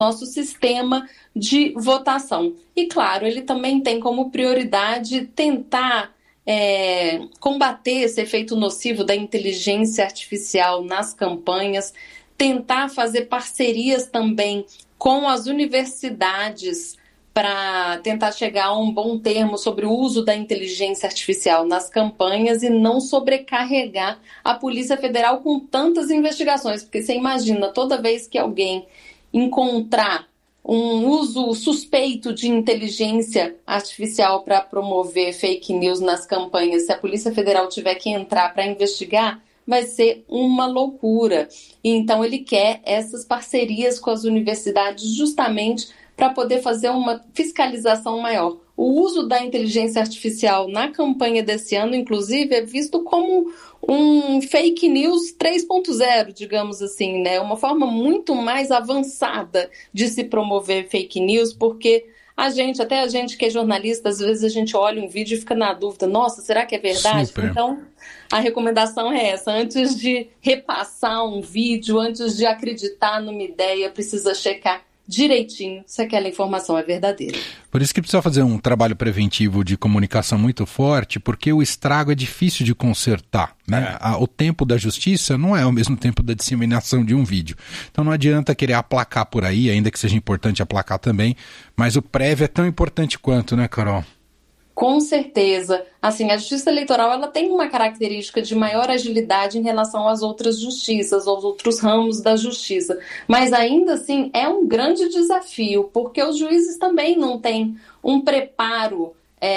nosso sistema de votação. E, claro, ele também tem como prioridade tentar combater esse efeito nocivo da inteligência artificial nas campanhas, tentar fazer parcerias também com as universidades para tentar chegar a um bom termo sobre o uso da inteligência artificial nas campanhas e não sobrecarregar a Polícia Federal com tantas investigações, porque você imagina, toda vez que alguém encontrar um uso suspeito de inteligência artificial para promover fake news nas campanhas, se a Polícia Federal tiver que entrar para investigar, vai ser uma loucura. Então ele quer essas parcerias com as universidades justamente para poder fazer uma fiscalização maior. O uso da inteligência artificial na campanha desse ano, inclusive, é visto como um fake news 3.0, digamos assim, né? Uma forma muito mais avançada de se promover fake news, porque até a gente que é jornalista, às vezes a gente olha um vídeo e fica na dúvida, nossa, será que é verdade? Super. Então, a recomendação é essa, antes de repassar um vídeo, antes de acreditar numa ideia, precisa checar direitinho se aquela informação é verdadeira. Por isso que precisa fazer um trabalho preventivo de comunicação muito forte, porque o estrago é difícil de consertar, né? O tempo da justiça não é o mesmo tempo da disseminação de um vídeo. Então não adianta querer aplacar por aí, ainda que seja importante aplacar também, mas o prévio é tão importante quanto, né, Carol? Com certeza. Assim, a Justiça Eleitoral ela tem uma característica de maior agilidade em relação às outras justiças, aos outros ramos da justiça. Mas ainda assim é um grande desafio, porque os juízes também não têm um preparo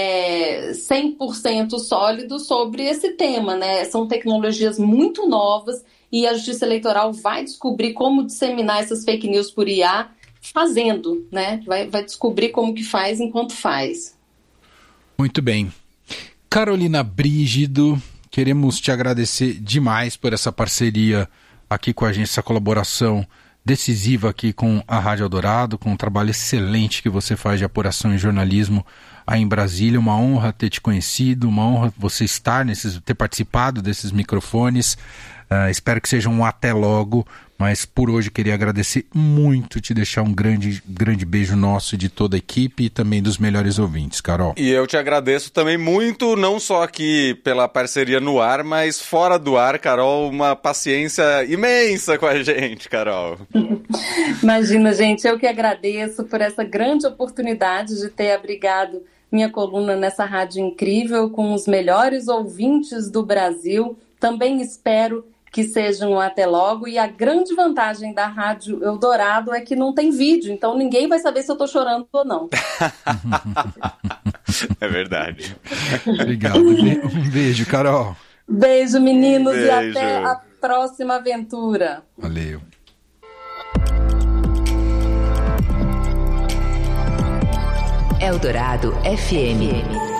100% sólido sobre esse tema, né? São tecnologias muito novas e a Justiça Eleitoral vai descobrir como disseminar essas fake news por IA fazendo, né? Vai descobrir como que faz enquanto faz. Muito bem. Carolina Brígido, queremos te agradecer demais por essa parceria aqui com a gente, essa colaboração decisiva aqui com a Rádio Eldorado, com um trabalho excelente que você faz de apuração em jornalismo aí em Brasília. Uma honra ter te conhecido, uma honra você ter participado desses microfones. Espero que seja um até logo, mas por hoje queria agradecer muito, te deixar um grande, grande beijo nosso e de toda a equipe e também dos melhores ouvintes, Carol. E eu te agradeço também muito, não só aqui pela parceria no ar, mas fora do ar, Carol, uma paciência imensa com a gente, Carol. Imagina, gente, eu que agradeço por essa grande oportunidade de ter abrigado minha coluna nessa rádio incrível com os melhores ouvintes do Brasil. Também espero que seja um até logo, e a grande vantagem da Rádio Eldorado é que não tem vídeo, então ninguém vai saber se eu tô chorando ou não. É verdade. Obrigado. Um beijo, Carol. Beijo, meninos, e até a próxima aventura. Valeu. Eldorado FM.